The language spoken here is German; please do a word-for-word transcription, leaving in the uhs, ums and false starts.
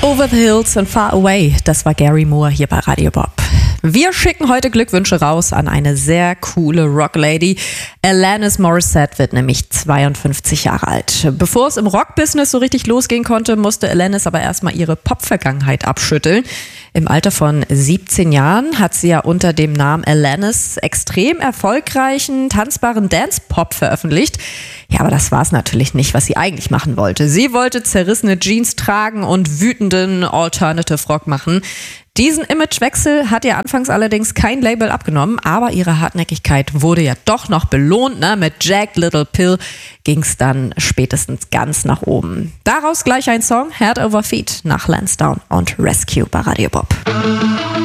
Over the Hills and Far Away, das war Gary Moore hier bei Radio Bob. Wir schicken heute Glückwünsche raus an eine sehr coole Rocklady. Alanis Morissette wird nämlich zweiundfünfzig Jahre alt. Bevor es im Rockbusiness so richtig losgehen konnte, musste Alanis aber erstmal ihre Pop-Vergangenheit abschütteln. Im Alter von siebzehn Jahren hat sie ja unter dem Namen Alanis extrem erfolgreichen, tanzbaren Dance-Pop veröffentlicht. Ja, aber das war es natürlich nicht, was sie eigentlich machen wollte. Sie wollte zerrissene Jeans tragen und wütenden Alternative Rock machen. Diesen Imagewechsel hat ihr anfangs allerdings kein Label abgenommen, aber ihre Hartnäckigkeit wurde ja doch noch belohnt. Ne? Mit Jagged Little Pill ging es dann spätestens ganz nach oben. Daraus gleich ein Song, Head Over Feet nach Lansdowne und Rescue bei Radio Bob.